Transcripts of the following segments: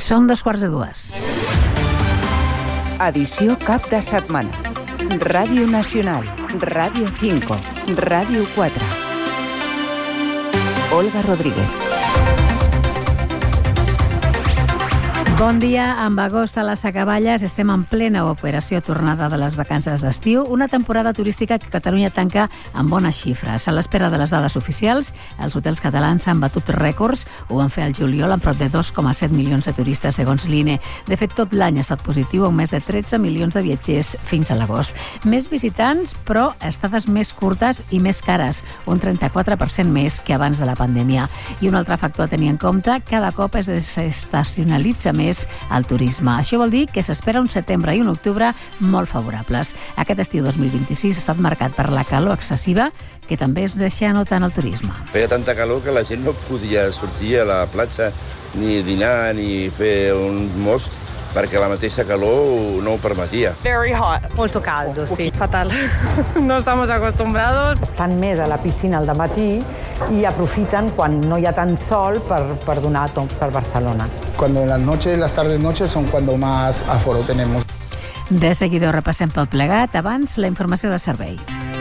Són 2:15. Edició cap de setmana. Ràdio Nacional, Ràdio 5, Ràdio 4. Olga Rodríguez. Bon dia. Amb agost a les acaballes estem en plena operació tornada de les vacances d'estiu, una temporada turística que Catalunya tanca amb bones xifres. A l'espera de les dades oficials, els hotels catalans han batut rècords, ho van fer al juliol amb prop de 2,7 milions de turistes segons l'INE. De fet, tot l'any ha estat positiu amb més de 13 milions de viatgers fins a l'agost. Més visitants, però estades més curtes i més cares, un 34% més que abans de la pandèmia. I un altre factor a tenir en compte, cada cop es desestacionalitza més al turisme. Això vol dir que s'espera un setembre i un octubre molt favorables. Aquest estiu 2026 ha estat marcat per la calor excessiva, que també es deixa notar en el turisme. Feia tanta calor que la gent no podia sortir a la platja, ni dinar, ni fer un most, perquè la mateixa calor no ho permetia. Very hot. Molto caldo, sí. Fatal. No estamos acostumbrados. Estan més a la piscina al dematí i aprofiten quan no hi ha tant sol per donar tomb per Barcelona. Cuando en las noches, las tardes noches son cuando más aforo tenemos. De seguida repassem tot plegat. Abans, la informació de servei.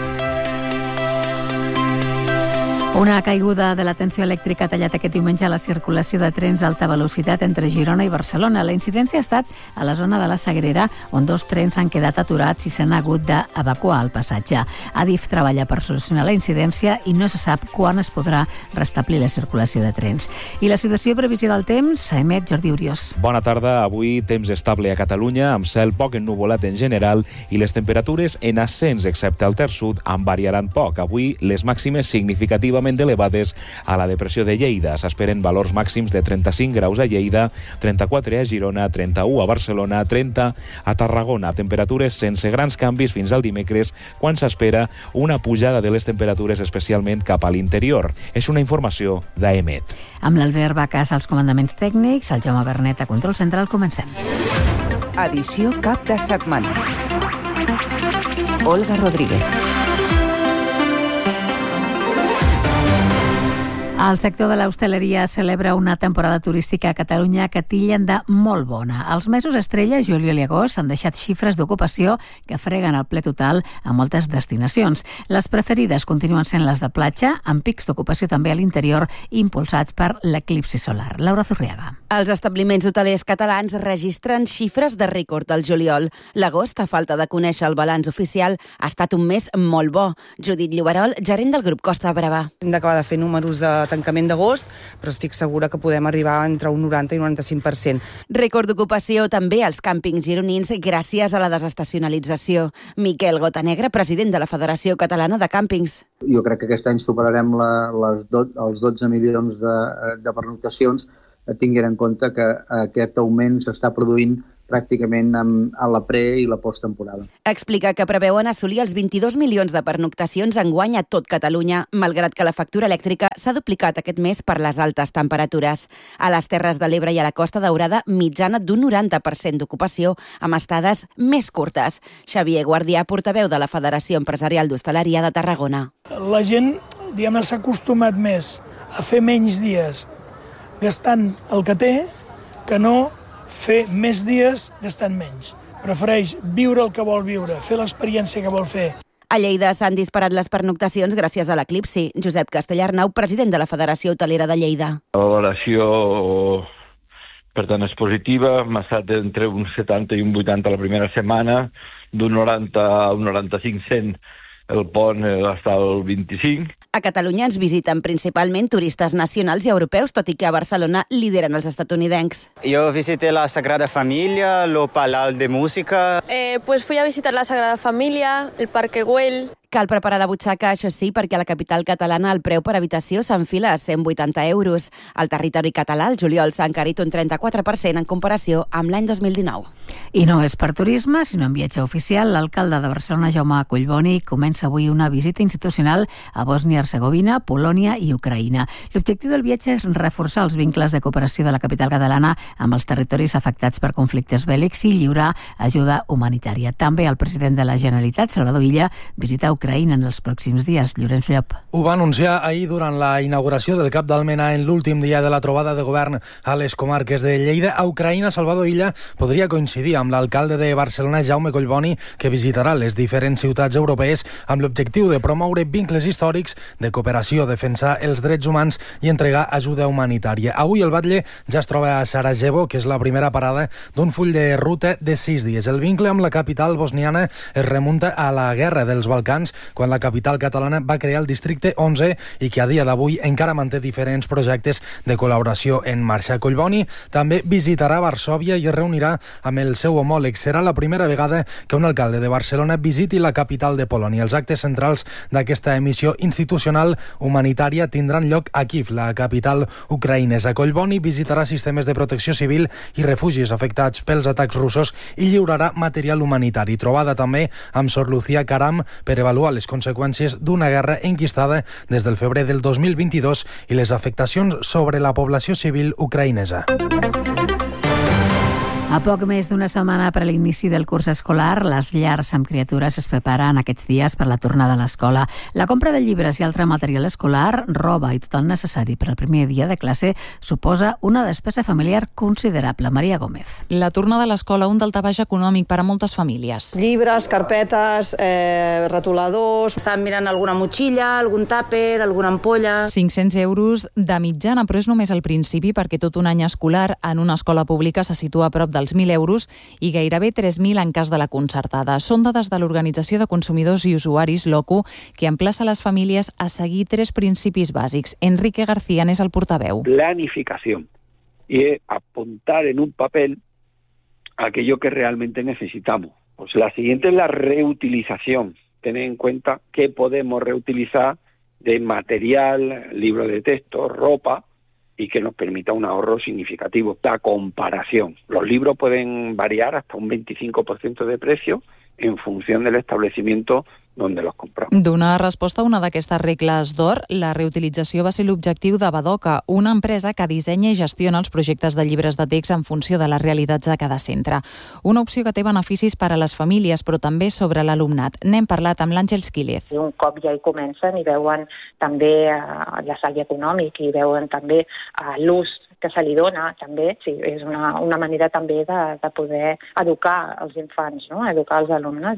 Una caiguda de la tensió elèctrica ha tallat aquest diumenge la circulació de trens d'alta velocitat entre Girona i Barcelona. La incidència ha estat a la zona de la Sagrera, on 2 trens han quedat aturats i s'han hagut d'evacuar el passatge. Adif treballa per solucionar la incidència i no se sap quan es podrà restablir la circulació de trens. I la situació i previsió del temps, emet Jordi Uriós. Bona tarda. Avui temps estable a Catalunya, amb cel poc ennuvolat en general i les temperatures en ascens, excepte al Ter Sud, en variaran poc. Avui les màximes significativament elevades a la depressió de Lleida. S'esperen valors màxims de 35 graus a Lleida, 34 a Girona, 31 a Barcelona, 30 a Tarragona. Temperatures sense grans canvis fins al dimecres, quan s'espera una pujada de les temperatures especialment cap a l'interior. És una informació d'AEMET. Amb l'Albert Bacàs als comandaments tècnics, el Jaume Bernet a control central, comencem. Edició cap de setmana. Olga Rodríguez. El sector de l'hostaleria celebra una temporada turística a Catalunya que tillen de molt bona. Els mesos estrella, juliol i agost, han deixat xifres d'ocupació que freguen el ple total a moltes destinacions. Les preferides continuen sent les de platja, amb pics d'ocupació també a l'interior, impulsats per l'eclipsi solar. Laura Zurriaga. Els establiments hotelers catalans registren xifres de rècord al juliol. L'agost, a falta de conèixer el balanç oficial, ha estat un mes molt bo. Judit Lloberol, gerent del grup Costa Brava. Hem d'acabar de fer números de tancament d'agost, però estic segura que podem arribar entre un 90 i un 95%. Rècord d'ocupació també als càmpings gironins gràcies a la desestacionalització. Miquel Gotanegra, president de la Federació Catalana de Càmpings. Jo crec que aquest any superarem els 12 milions de pernoctacions, tinguent en compte que aquest augment s'està produint pràcticament a la pre- i la posttemporada. Explica que preveuen assolir els 22 milions de pernoctacions enguany a tot Catalunya, malgrat que la factura elèctrica s'ha duplicat aquest mes per les altes temperatures. A les Terres de l'Ebre i a la Costa Daurada, mitjana d'un 90% d'ocupació, amb estades més curtes. Xavier Guardià, portaveu de la Federació Empresarial d'Hostaleria de Tarragona. La gent, s'ha acostumat més a fer menys dies gastant el que té que no fer més dies gastant menys. Prefereix viure el que vol viure, fer l'experiència que vol fer. A Lleida s'han disparat les pernoctacions gràcies a l'eclipsi. Josep Castellarnau, president de la Federació Hotelera de Lleida. La valoració, per tant, és positiva. Hem estat entre un 70 i un 80 la primera setmana, d'un 90 a un 95% el pont està al 25. A Catalunya ens visiten principalment turistes nacionals i europeus, tot i que a Barcelona lideren els estatunidencs. Yo visité la Sagrada Familia, el Palau de Música. Pues fui a visitar la Sagrada Familia, el Parque Güell. Cal preparar la butxaca, això sí, perquè a la capital catalana el preu per habitació s'enfila a 180 euros. Al territori català, el juliol s'ha encarit un 34% en comparació amb l'any 2019. I no és per turisme, sinó en viatge oficial. L'alcalde de Barcelona, Jaume Collboni, comença avui una visita institucional a Bòsnia-Hercegovina, Polònia i Ucraïna. L'objectiu del viatge és reforçar els vincles de cooperació de la capital catalana amb els territoris afectats per conflictes bèl·lics i lliurar ajuda humanitària. També el president de la Generalitat, Salvador Illa, visita Ucraïna Ucraïna en els pròxims dies. Llorenç Llop. Ho va anunciar ahir durant la inauguració del Cap d'Almenar en l'últim dia de la trobada de govern a les comarques de Lleida. A Ucraïna, Salvador Illa podria coincidir amb l'alcalde de Barcelona, Jaume Collboni, que visitarà les diferents ciutats europees amb l'objectiu de promoure vincles històrics, de cooperació, defensar els drets humans i entregar ajuda humanitària. Avui el batlle ja es troba a Sarajevo, que és la primera parada d'un full de ruta de 6 dies. El vincle amb la capital bosniana es remunta a la Guerra dels Balcans, quan la capital catalana va crear el districte 11 i que a dia d'avui encara manté diferents projectes de col·laboració en marxa. Collboni també visitarà Varsòvia i es reunirà amb el seu homòleg. Serà la primera vegada que un alcalde de Barcelona visiti la capital de Polònia. Els actes centrals d'aquesta missió institucional humanitària tindran lloc a Kíev, la capital ucraïnesa. Collboni visitarà sistemes de protecció civil i refugis afectats pels atacs russos i lliurarà material humanitari. Trobada també amb Sor Lucía Caram per avaluar les conseqüències d'una guerra enquistada des del febrer del 2022 i les afectacions sobre la població civil ucraïnesa. A poc més d'una setmana per a l'inici del curs escolar, les llars amb criatures es preparen aquests dies per la tornada a l'escola. La compra de llibres i altre material escolar, roba i tot el necessari per al primer dia de classe suposa una despesa familiar considerable. Maria Gómez. La tornada a l'escola, un daltabaix econòmic per a moltes famílies. Llibres, carpetes, retoladors... Estàvem mirant alguna motxilla, algun tàper, alguna ampolla... 500 euros de mitjana, però és només al principi perquè tot un any escolar en una escola pública se situa a prop dels 1.000 euros i gairebé 3.000 en cas de la concertada. Són dades de l'Organització de Consumidors i Usuaris, l'OCU, que emplaça les famílies a seguir 3 principis bàsics. Enrique García n'és el portaveu. Planificación y apuntar en un papel aquello que realmente necesitamos. Pues la siguiente es la reutilización. Tener en cuenta qué podemos reutilizar de material, libro de texto, ropa, y que nos permita un ahorro significativo. La comparación. Los libros pueden variar hasta un 25% de precio en función del establecimiento donde los compramos. Donar resposta a una d'aquestes regles d'or, la reutilització va ser l'objectiu de Badoca, una empresa que dissenya i gestiona els projectes de llibres de text en funció de les realitats de cada centre. Una opció que té beneficis per a les famílies, però també sobre l'alumnat. N'hem parlat amb l'Àngel Esquílez. Un cop ja hi comencen i veuen també l'estalvi econòmic i veuen també l'ús que se li dona, també, sí, és una manera també de poder educar els infants, no? Educar els alumnes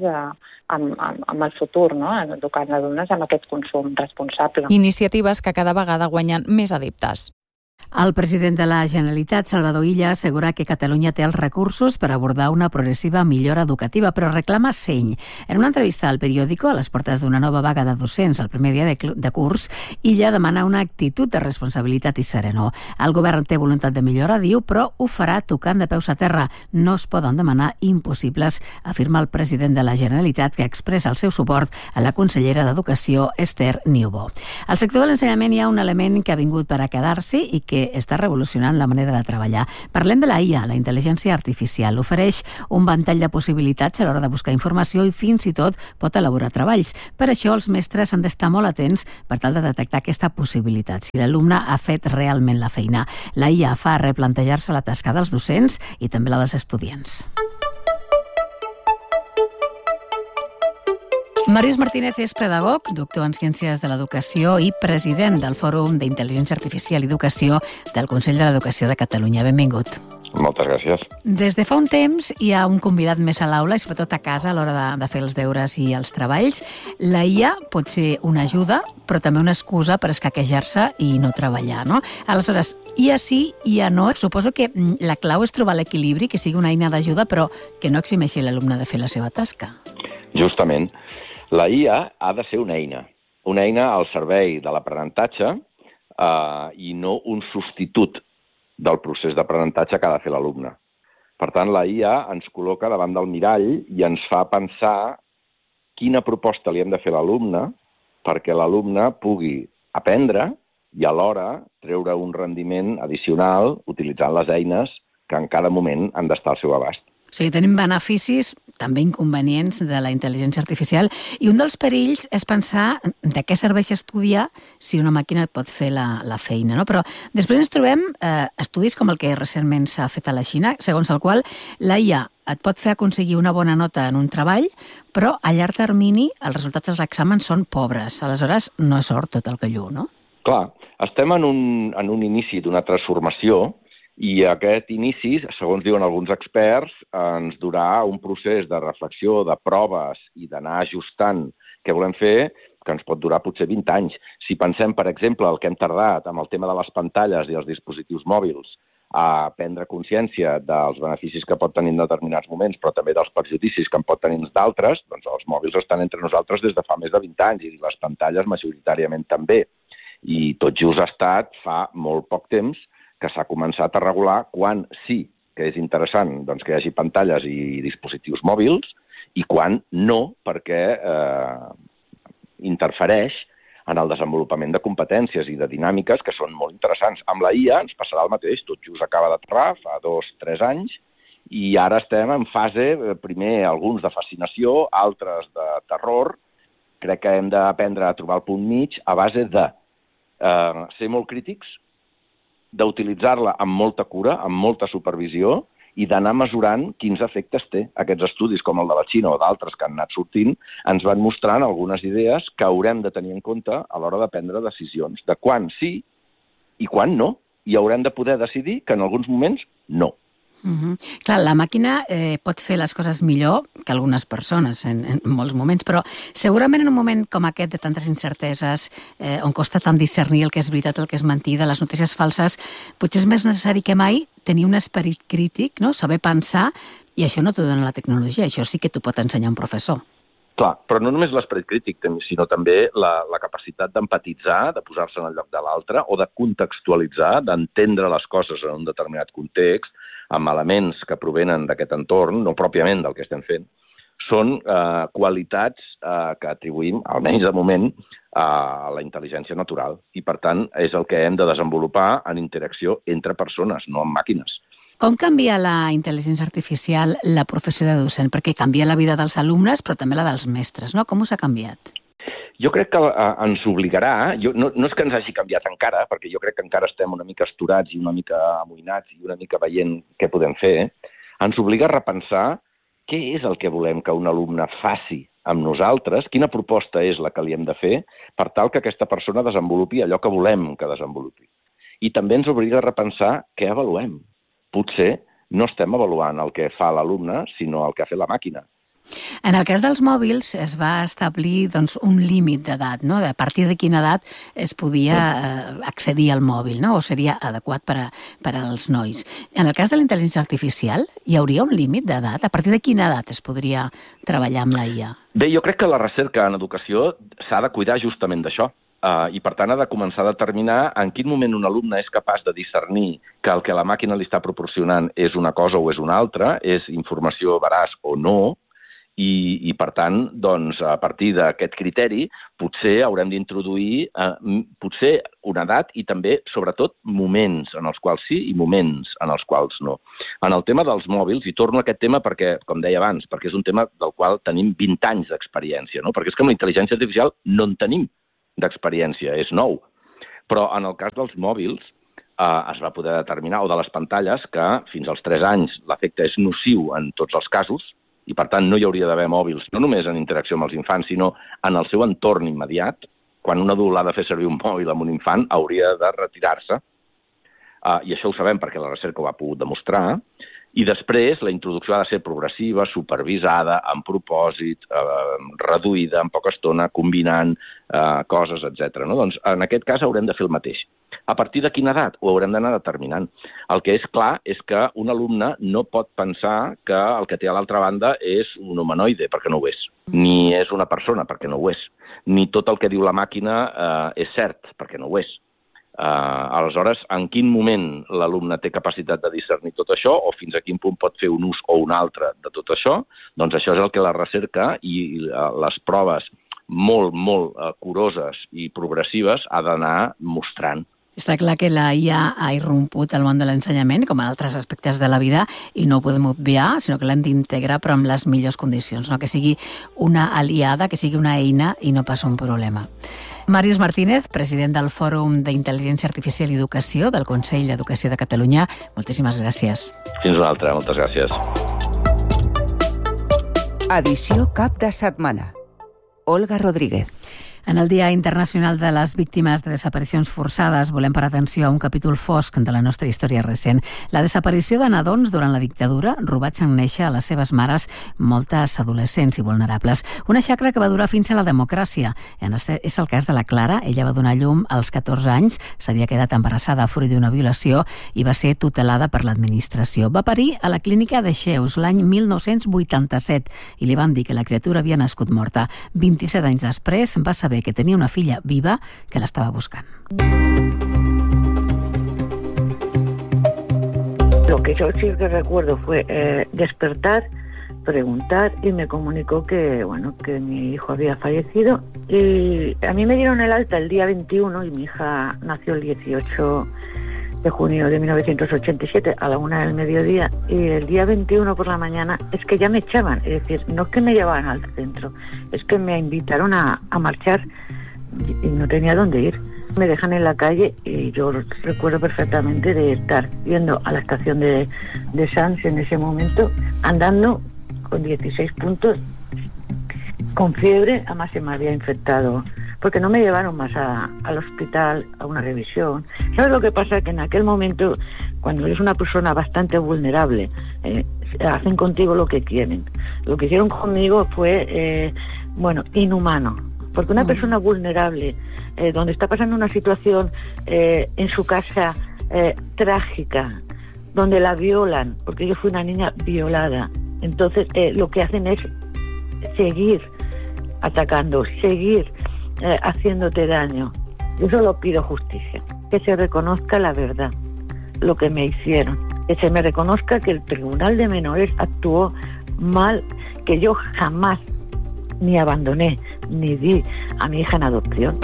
amb el futur, no? Educar els alumnes amb aquest consum responsable. Iniciatives que cada vegada guanyen més adeptes. El president de la Generalitat, Salvador Illa, assegura que Catalunya té els recursos per abordar una progressiva millora educativa, però reclama seny. En una entrevista al periòdico, a les portes d'una nova vaga de docents el primer dia de curs, Illa demana una actitud de responsabilitat i serenor. El govern té voluntat de millora, diu, però ho farà tocant de peus a terra. No es poden demanar impossibles, afirma el president de la Generalitat, que expressa el seu suport a la consellera d'Educació, Esther Niubó. Al sector de l'ensenyament hi ha un element que ha vingut per a quedar-s'hi i que està revolucionant la manera de treballar. Parlem de la IA, la intel·ligència artificial. Ofereix un ventall de possibilitats a l'hora de buscar informació i fins i tot pot elaborar treballs. Per això els mestres han d'estar molt atents per tal de detectar aquesta possibilitat, si l'alumne ha fet realment la feina. La IA fa replantejar-se la tasca dels docents i també la dels estudiants. Màrius Martínez és pedagog, doctor en Ciències de l'Educació i president del Fòrum d'Intel·ligència Artificial i Educació del Consell de l'Educació de Catalunya. Benvingut. Moltes gràcies. Des de fa un temps hi ha un convidat més a l'aula i sobretot a casa a l'hora de fer els deures i els treballs. La IA pot ser una ajuda, però també una excusa per escaquejar-se i no treballar, no? Aleshores, IA sí, IA no. Suposo que la clau és trobar l'equilibri, que sigui una eina d'ajuda, però que no eximeixi l'alumne de fer la seva tasca. Justament. La IA ha de ser una eina al servei de l'aprenentatge i no un substitut del procés d'aprenentatge que ha de fer l'alumne. Per tant, la IA ens col·loca davant del mirall i ens fa pensar quina proposta li hem de fer a l'alumne perquè l'alumne pugui aprendre i alhora treure un rendiment addicional utilitzant les eines que en cada moment han d'estar al seu abast. O sigui, tenim beneficis també inconvenients de la intel·ligència artificial, i un dels perills és pensar de què serveix estudiar si una màquina et pot fer la feina, no? Però després ens trobem estudis com el que recentment s'ha fet a la Xina, segons el qual la IA et pot fer aconseguir una bona nota en un treball, però a llarg termini els resultats dels exàmens són pobres. Aleshores, no és or tot el que lluïu, no? Clar, estem en un inici d'una transformació i aquest inici, segons diuen alguns experts, ens durà un procés de reflexió, de proves i d'anar ajustant què volem fer, que ens pot durar potser 20 anys. Si pensem, per exemple, el que hem tardat amb el tema de les pantalles i els dispositius mòbils, a prendre consciència dels beneficis que pot tenir en determinats moments, però també dels perjudicis que en pot tenir d'altres, doncs els mòbils estan entre nosaltres des de fa més de 20 anys i les pantalles majoritàriament també. I tot just ha estat fa molt poc temps que s'ha començat a regular quan sí que és interessant doncs, que hi hagi pantalles i dispositius mòbils i quan no, perquè interfereix en el desenvolupament de competències i de dinàmiques que són molt interessants. Amb la IA ens passarà el mateix, tot just acaba d'aterrar fa 2-3 anys i ara estem en fase, primer alguns de fascinació, altres de terror. Crec que hem d'aprendre a trobar el punt mig a base de ser molt crítics, d'utilitzar-la amb molta cura, amb molta supervisió i d'anar mesurant quins efectes té. Aquests estudis, com el de la Xina o d'altres que han anat sortint, ens van mostrant algunes idees que haurem de tenir en compte a l'hora de prendre decisions, de quan sí i quan no. I haurem de poder decidir que en alguns moments no. Clar, la màquina pot fer les coses millor que algunes persones en molts moments, però segurament en un moment com aquest de tantes incerteses, on costa tant discernir el que és veritat, el que és mentida, les notícies falses, potser és més necessari que mai tenir un esperit crític, no? Saber pensar, i això no t'ho dona la tecnologia, això sí que t'ho pot ensenyar un professor. Clar, però no només l'esperit crític, sinó també la capacitat d'empatitzar, de posar-se en el lloc de l'altre, o de contextualitzar, d'entendre les coses en un determinat context, amb elements que provenen d'aquest entorn, no pròpiament del que estem fent, són qualitats que atribuïm, almenys de moment, a la intel·ligència natural. I, per tant, és el que hem de desenvolupar en interacció entre persones, no amb màquines. Com canvia la intel·ligència artificial la professió de docent? Perquè canvia la vida dels alumnes, però també la dels mestres, no? Com us ha canviat? Jo crec que ens obligarà, no és que ens hagi canviat encara, perquè jo crec que encara estem una mica esturats i una mica amoïnats i una mica veient què podem fer, ens obliga a repensar què és el que volem que un alumne faci amb nosaltres, quina proposta és la que li hem de fer per tal que aquesta persona desenvolupi allò que volem que desenvolupi. I també ens obliga a repensar què avaluem. Potser no estem avaluant el que fa l'alumne, sinó el que ha fet la màquina. En el cas dels mòbils es va establir un límit d'edat, no? A partir de quina edat es podia accedir al mòbil, no? O seria adequat per als nois. En el cas de la intel·ligència artificial, hi hauria un límit d'edat? A partir de quina edat es podria treballar amb la IA? Bé, jo crec que la recerca en educació s'ha de cuidar justament d'això. I, per tant, ha de començar a determinar en quin moment un alumne és capaç de discernir que el que la màquina li està proporcionant és una cosa o és una altra, és informació veraç o no, i per tant, doncs, a partir d'aquest criteri, potser haurem d'introduir potser una edat i també, sobretot, moments en els quals sí i moments en els quals no. En el tema dels mòbils, i torno a aquest tema perquè, com deia abans, perquè és un tema del qual tenim 20 anys d'experiència, no? Perquè és que amb la intel·ligència artificial no en tenim d'experiència, és nou. Però en el cas dels mòbils es va poder determinar, o de les pantalles, que fins als 3 anys l'efecte és nociu en tots els casos, i per tant no hi hauria d'haver mòbils, no només en interacció amb els infants, sinó en el seu entorn immediat. Quan un adult ha de fer servir un mòbil amb un infant, hauria de retirar-se. I això ho sabem perquè la recerca ho ha pogut demostrar. I després la introducció ha de ser progressiva, supervisada, amb propòsit, reduïda, en poca estona, combinant coses, etc. No? Doncs en aquest cas haurem de fer el mateix. A partir de quina edat ho haurem d'anar determinant? El que és clar és que un alumne no pot pensar que el que té a l'altra banda és un humanoide, perquè no ho és. Ni és una persona, perquè no ho és. Ni tot el que diu la màquina és cert, perquè no ho és. Aleshores, en quin moment l'alumne té capacitat de discernir tot això o fins a quin punt pot fer un ús o un altre de tot això, doncs això és el que la recerca i les proves molt curoses i progressives ha d'anar mostrant. Està clar que la IA ha irromput al món de l'ensenyament, com en altres aspectes de la vida, i no ho podem obviar, sinó que l'hem d'integrar però amb les millors condicions, no? Que sigui una aliada, que sigui una eina i no pas un problema. Màrius Martínez, president del Fòrum d'Intel·ligència Artificial i Educació del Consell d'Educació de Catalunya, moltíssimes gràcies. Fins una altra, moltes gràcies. Edició cap de setmana. Olga Rodríguez. En el Dia Internacional de les Víctimes de Desaparicions Forçades volem parar atenció a un capítol fosc de la nostra història recent. La desaparició de nadons durant la dictadura, robats en néixer a les seves mares, moltes adolescents i vulnerables. Una xacra que va durar fins a la democràcia. És el cas de la Clara. Ella va donar llum als 14 anys, s'havia quedat embarassada fruit d'una violació i va ser tutelada per l'administració. Va parir a la clínica de Xeus l'any 1987 i li van dir que la criatura havia nascut morta. 27 anys després va saber que tenia una filla viva que l'estava buscant. Lo que yo sí que recuerdo fue despertar, preguntar y me comunicó que mi hijo había fallecido. Y a mí me dieron el alta el día 21 y mi hija nació el 18 de junio de 1987 a la 1 del mediodía, y el día 21 por la mañana es que ya me echaban, es decir, no es que me llevaban al centro, es que me invitaron a marchar y no tenía dónde ir. Me dejan en la calle y yo recuerdo perfectamente de estar yendo a la estación de Sants en ese momento, andando con 16 puntos, con fiebre, además se me había infectado, porque no me llevaron más al hospital a una revisión. ¿Sabes lo que pasa? Que en aquel momento, cuando eres una persona bastante vulnerable, hacen contigo lo que quieren. Lo que hicieron conmigo fue, inhumano. Porque una persona vulnerable, donde está pasando una situación en su casa trágica, donde la violan, porque yo fui una niña violada, entonces lo que hacen es seguir atacando, seguir haciéndote daño. Yo solo pido justicia, que se reconozca la verdad, lo que me hicieron, que se me reconozca que el Tribunal de Menores actuó mal, que yo jamás ni abandoné ni di a mi hija en adopción.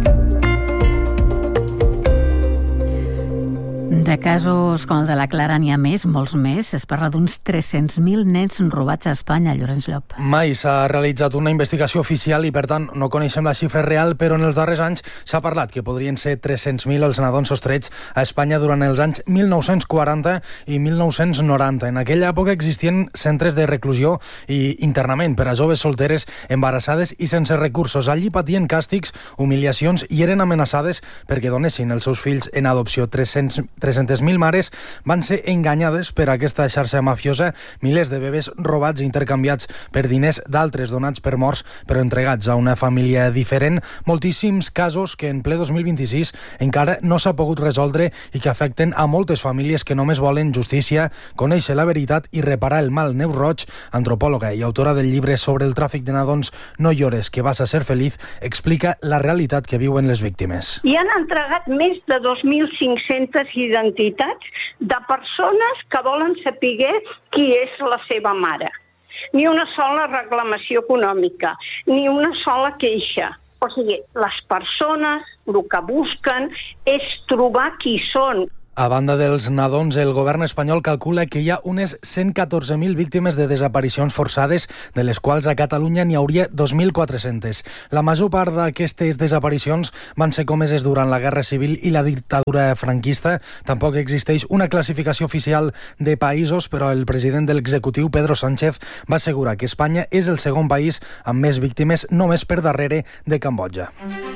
De casos com el de la Clara n'hi ha més, molts més. Es parla d'uns 300.000 nens robats a Espanya, Llorenç Llop. Mai s'ha realitzat una investigació oficial i, per tant, no coneixem la xifra real, però en els darrers anys s'ha parlat que podrien ser 300.000 els nadons sostrets a Espanya durant els anys 1940 i 1990. En aquella època existien centres de reclusió i internament per a joves solteres, embarassades i sense recursos. Allí patien càstigs, humiliacions i eren amenaçades perquè donessin els seus fills en adopció. 300.000 mares van ser enganyades per aquesta xarxa mafiosa, milers de bebès robats i intercanviats per diners d'altres donats per morts però entregats a una família diferent. Moltíssims casos que en ple 2026 encara no s'ha pogut resoldre i que afecten a moltes famílies que només volen justícia, conèixer la veritat i reparar el mal. Neus Roig, antropòloga i autora del llibre sobre el tràfic de nadons No llores, que vas a ser feliz, explica la realitat que viuen les víctimes. I han entregat més de 2.500 identitats de persones que volen saber qui és la seva mare. Ni una sola reclamació econòmica, ni una sola queixa. O sigui, les persones el que busquen és trobar qui són. A banda dels nadons, el govern espanyol calcula que hi ha unes 114.000 víctimes de desaparicions forçades, de les quals a Catalunya n'hi hauria 2.400. La major part d'aquestes desaparicions van ser comeses durant la Guerra Civil i la dictadura franquista. Tampoc existeix una classificació oficial de països, però el president de l'executiu, Pedro Sánchez, va assegurar que Espanya és el segon país amb més víctimes, només per darrere de Cambodja.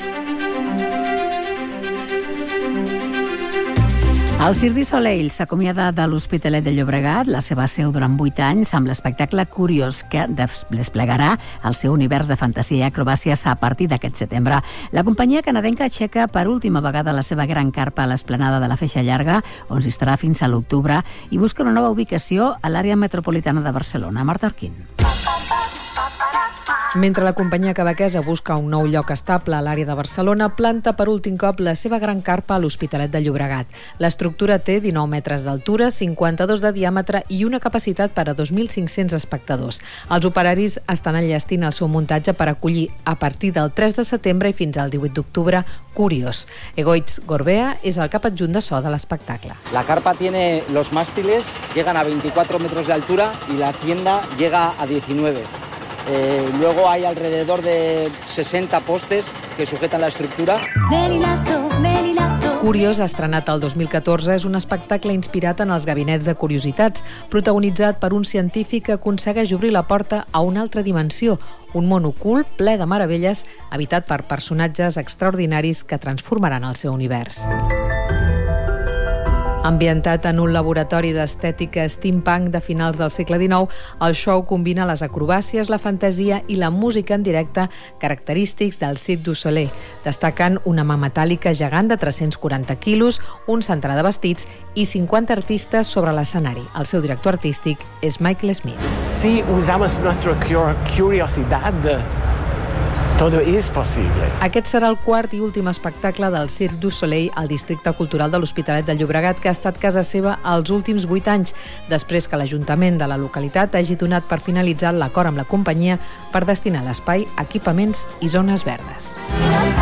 El Cirque du Soleil s'acomiada de l'Hospitalet de Llobregat, la seva seu durant 8 anys, amb l'espectacle curiós que desplegarà el seu univers de fantasia i acrobàcies a partir d'aquest setembre. La companyia canadenca aixeca per última vegada la seva gran carpa a l'esplanada de la Feixa Llarga, on s'hi estarà fins a l'octubre, i busca una nova ubicació a l'àrea metropolitana de Barcelona. Marta Arquín. Mentre la companyia quebequesa busca un nou lloc estable a l'àrea de Barcelona, planta per últim cop la seva gran carpa a l'Hospitalet de Llobregat. L'estructura té 19 metres d'altura, 52 de diàmetre i una capacitat per a 2.500 espectadors. Els operaris estan enllestint el seu muntatge per acollir a partir del 3 de setembre i fins al 18 d'octubre Curios. Egoitz Gorbea és el cap adjunt de so de l'espectacle. La carpa tiene los mástiles, llegan a 24 metros de altura y la tienda llega a 19. Luego hay alrededor de 60 postes que sujetan la estructura. Curios, estrenat el 2014, és un espectacle inspirat en els gabinets de curiositats, protagonitzat per un científic que aconsegueix obrir la porta a una altra dimensió, un món ocult ple de meravelles, habitat per personatges extraordinaris que transformaran el seu univers. Ambientat en un laboratori d'estètica steampunk de finals del segle XIX, el show combina les acrobàcies, la fantasia i la música en directe característics del Cirque du Soleil, destacant una mà metàl·lica gegant de 340 quilos, un centre de vestits i 50 artistes sobre l'escenari. El seu director artístic és Michael Smith. Si usamos nuestra curiosidad, todo es posible. Aquest serà el quart i últim espectacle del Cirque du Soleil al districte cultural de l'Hospitalet de Llobregat, que ha estat casa seva els últims 8 anys, després que l'Ajuntament de la localitat hagi donat per finalitzat l'acord amb la companyia per destinar l'espai a equipaments i zones verdes.